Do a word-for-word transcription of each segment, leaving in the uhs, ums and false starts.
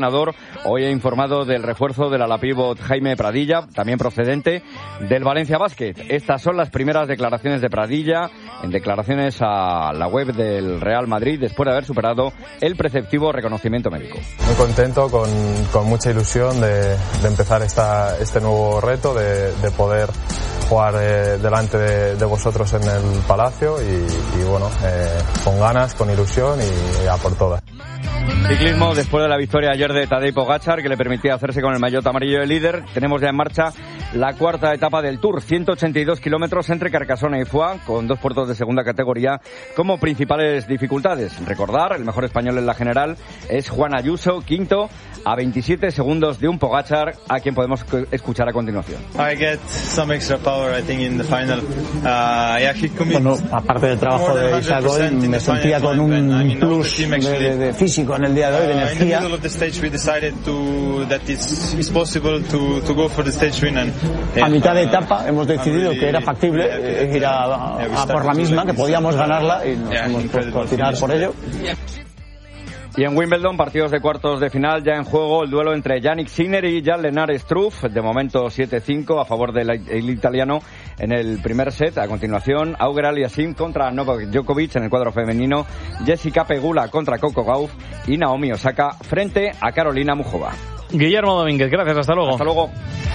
Hoy he informado del refuerzo del ala pívot Jaime Pradilla, también procedente del Valencia Basket. Estas son las primeras declaraciones de Pradilla, en declaraciones a la web del Real Madrid, después de haber superado el preceptivo reconocimiento médico. Muy contento, con, con mucha ilusión de, de empezar esta, este nuevo reto, de, de poder jugar eh, delante de, de vosotros en el Palacio y, y bueno, eh, con ganas, con ilusión y, y a por todas. Ciclismo, después de la victoria ayer de Tadej Pogačar, que le permitía hacerse con el maillot amarillo de líder, tenemos ya en marcha la cuarta etapa del Tour, ciento ochenta y dos kilómetros entre Carcassona y Foix, con dos puertos de segunda categoría como principales dificultades. Recordar, el mejor español en la general es Juan Ayuso, quinto, a veintisiete segundos de un Pogačar, a quien podemos escuchar a continuación. I get some extra power, I think, in the final. Uh, I actually commit. Bueno, aparte del trabajo de Isaac hoy, me sentía con un plus de, de, de físico en el día de hoy, de energía. In the middle of the stage we decided to that it's, it's possible to to go for the stage win and, yeah, a mitad de etapa hemos decidido que era factible eh, ir a, a, a por la misma, que podíamos ganarla y nos yeah, hemos puesto a tirar por ello. Y en Wimbledon, partidos de cuartos de final, ya en juego el duelo entre Jannik Sinner y Jan-Lennard Struff, de momento siete cinco a favor del italiano en el primer set. A continuación, Auger Aliassime contra Novak Djokovic en el cuadro femenino, Jessica Pegula contra Coco Gauff y Naomi Osaka frente a Carolina Muchova. Guillermo Domínguez, gracias, hasta luego. Hasta luego.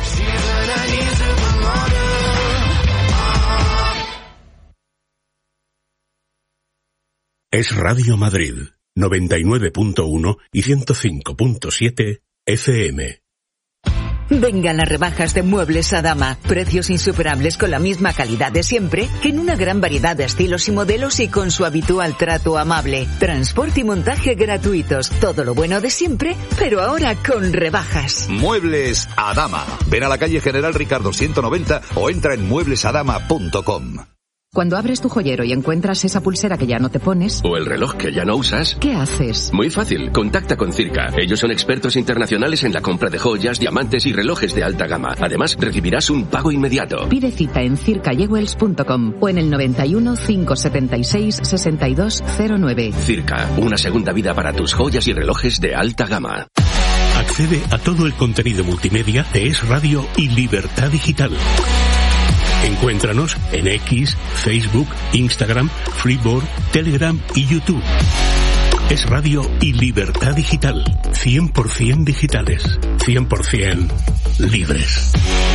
Es Radio Madrid. noventa y nueve punto uno y ciento cinco punto siete F M. Vengan las rebajas de Muebles Adama. Precios insuperables con la misma calidad de siempre, que en una gran variedad de estilos y modelos y con su habitual trato amable. Transporte y montaje gratuitos. Todo lo bueno de siempre, pero ahora con rebajas. Muebles Adama. Ven a la calle General Ricardo ciento noventa o entra en muebles adama punto com. Cuando abres tu joyero y encuentras esa pulsera que ya no te pones... o el reloj que ya no usas... ¿qué haces? Muy fácil, contacta con Circa. Ellos son expertos internacionales en la compra de joyas, diamantes y relojes de alta gama. Además, recibirás un pago inmediato. Pide cita en circa jewels punto com o en el noventa y uno, cinco setenta y seis, sesenta y dos cero nueve. Circa, una segunda vida para tus joyas y relojes de alta gama. Accede a todo el contenido multimedia de Es Radio y Libertad Digital. Encuéntranos en X, Facebook, Instagram, Freeboard, Telegram y YouTube. Es Radio y Libertad Digital. cien por ciento digitales. cien por ciento libres.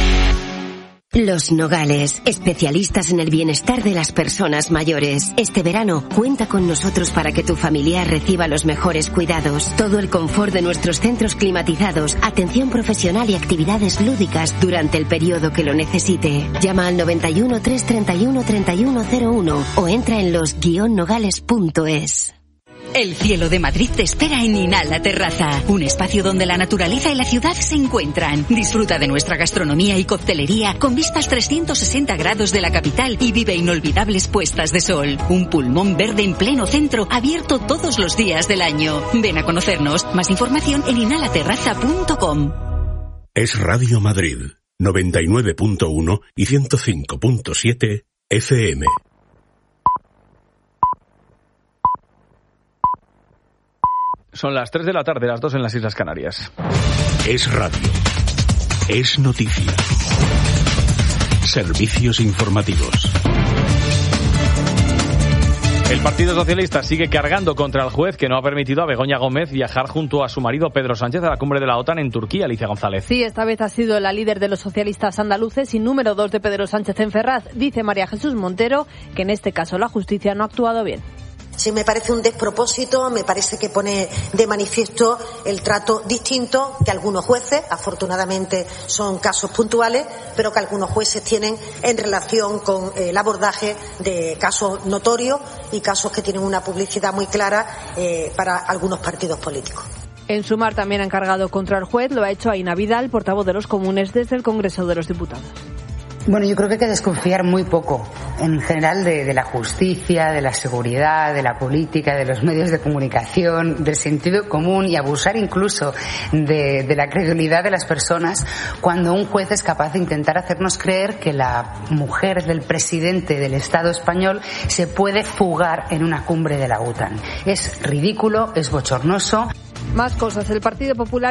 Los Nogales, especialistas en el bienestar de las personas mayores. Este verano, cuenta con nosotros para que tu familiar reciba los mejores cuidados. Todo el confort de nuestros centros climatizados, atención profesional y actividades lúdicas durante el periodo que lo necesite. Llama al noventa y uno, trescientos treinta y uno, treinta y uno cero uno o entra en los guion nogales punto es. El cielo de Madrid te espera en Inhala Terraza, un espacio donde la naturaleza y la ciudad se encuentran. Disfruta de nuestra gastronomía y coctelería con vistas trescientos sesenta grados de la capital y vive inolvidables puestas de sol. Un pulmón verde en pleno centro, abierto todos los días del año. Ven a conocernos. Más información en inhala terraza punto com. Es Radio Madrid, noventa y nueve punto uno y ciento cinco punto siete F M. Son las tres de la tarde, las dos en las Islas Canarias. Es radio. Es noticia. Servicios informativos. El Partido Socialista sigue cargando contra el juez que no ha permitido a Begoña Gómez viajar junto a su marido Pedro Sánchez a la cumbre de la OTAN en Turquía. Alicia González. Sí, esta vez ha sido la líder de los socialistas andaluces y número dos de Pedro Sánchez en Ferraz. Dice María Jesús Montero que en este caso la justicia no ha actuado bien. Sí, me parece un despropósito, me parece que pone de manifiesto el trato distinto que algunos jueces, afortunadamente son casos puntuales, pero que algunos jueces tienen en relación con el abordaje de casos notorios y casos que tienen una publicidad muy clara eh, para algunos partidos políticos. En Sumar también han cargado contra el juez, lo ha hecho Aina Vidal, portavoz de los Comunes desde el Congreso de los Diputados. Bueno, yo creo que hay que desconfiar muy poco, en general, de, de la justicia, de la seguridad, de la política, de los medios de comunicación, del sentido común y abusar incluso de, de la credulidad de las personas cuando un juez es capaz de intentar hacernos creer que la mujer del presidente del Estado español se puede fugar en una cumbre de la OTAN. Es ridículo, es bochornoso. Más cosas. El Partido Popular